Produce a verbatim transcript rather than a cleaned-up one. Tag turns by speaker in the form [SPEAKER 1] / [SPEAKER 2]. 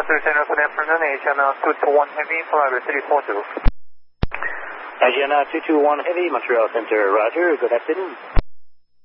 [SPEAKER 1] Montreal Center, good afternoon, Asiana two two one Heavy, flight three four two.
[SPEAKER 2] Asiana two two one Heavy, Montreal Center, roger, good afternoon.